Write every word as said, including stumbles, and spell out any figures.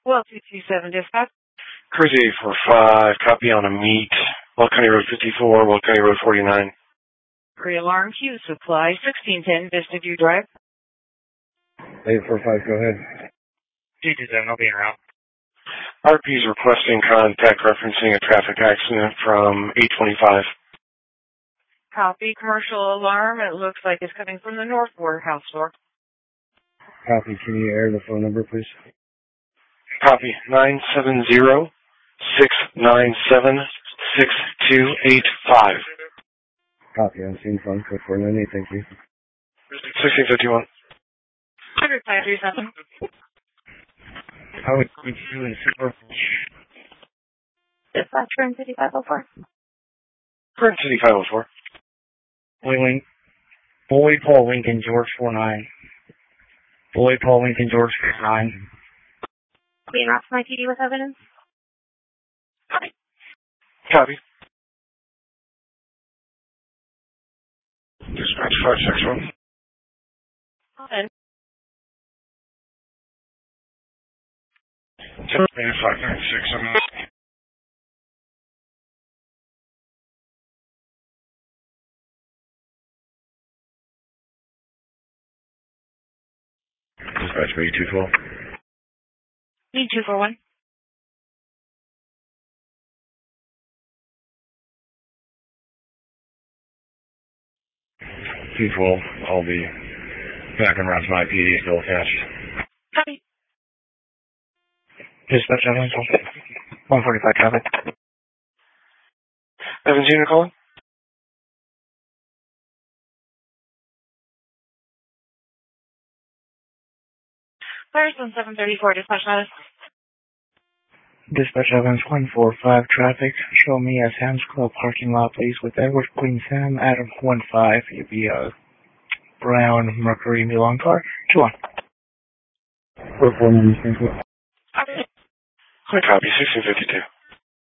Well, two two seven dispatch. Cruise eight four five, copy on a meet. Weld County Road fifty-four, Weld County Road forty-nine. Pre-alarm Q supply, sixteen ten Vista View Drive. eight four five, go ahead. two two seven, I'll be en route. R P is requesting contact referencing a traffic accident from eight twenty-five. Copy. Commercial alarm. It looks like it's coming from the north warehouse door. Copy. Can you air the phone number, please? Copy. nine seven zero, six nine seven, six two eight five. Copy. On scene phone code four nine eight. Thank you. sixteen fifty-one. one hundred five three seven. How would you do in Super? Dispatch from City five oh four. Current City five oh four. Boy, Link. Boy, Paul, Lincoln, George four nine. Boy, Paul, Lincoln, George four nine. Being off my T D with evidence. Copy. Dispatch five six one. Open. five nine six seven. Dispatch B two twelve. B two four one. two twelve, I'll be back en route to my P D, still attached. Copy. Dispatch Evans, one forty-five traffic. Evans, unit calling? Firestone seven thirty-four, dispatch notice. Dispatch Evans, one forty-five traffic. Show me a Sam's Club parking lot, please, with Edward Queen Sam, Adam one five. You'll be a brown Mercury Milan car. two one. four four nine, thank you. Copy. sixteen fifty-two.